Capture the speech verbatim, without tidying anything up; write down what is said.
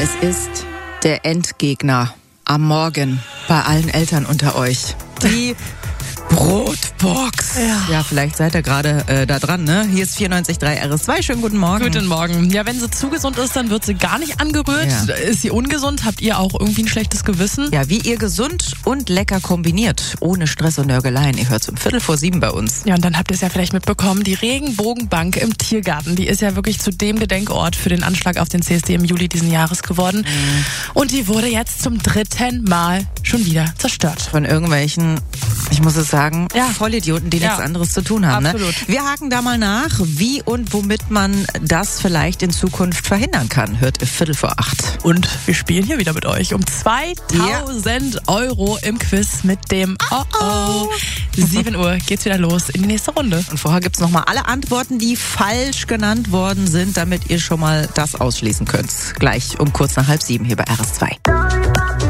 Es ist der Endgegner am Morgen bei allen Eltern unter euch. Die Brotbox. Ja. ja, vielleicht seid ihr gerade äh, da dran, ne? Hier ist vierundneunzig Komma drei R S zwei. Schönen guten Morgen. Guten Morgen. Ja, wenn sie zu gesund ist, dann wird sie gar nicht angerührt. Ja. Ist sie ungesund, habt ihr auch irgendwie ein schlechtes Gewissen? Ja, wie ihr gesund und lecker kombiniert. Ohne Stress und Nörgeleien. Ihr hört um Viertel vor sieben bei uns. Ja, und dann habt ihr es ja vielleicht mitbekommen, die Regenbogenbank im Tiergarten, die ist ja wirklich zu dem Gedenkort für den Anschlag auf den C S D im Juli diesen Jahres geworden. Mhm. Und die wurde jetzt zum dritten Mal schon wieder zerstört. Von irgendwelchen, ich muss es sagen, ja. Vollidioten, die ja. nichts anderes zu tun haben. Absolut. Ne? Wir haken da mal nach, wie und womit man das vielleicht in Zukunft verhindern kann. Hört ihr Viertel vor acht. Und wir spielen hier wieder mit euch um zweitausend ja. Euro im Quiz mit dem Oh Oh. sieben Uhr geht's wieder los in die nächste Runde. Und vorher gibt's nochmal alle Antworten, die falsch genannt worden sind, damit ihr schon mal das ausschließen könnt. Gleich um kurz nach halb sieben hier bei R S zwei.